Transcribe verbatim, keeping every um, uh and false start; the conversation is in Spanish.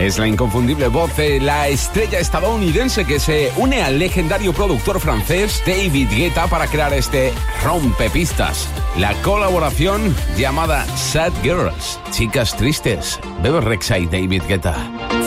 Es la inconfundible voz de la estrella estadounidense que se une al legendario productor francés David Guetta para crear este rompepistas. La colaboración llamada Sad Girls, chicas tristes. Bebe Rexha y David Guetta.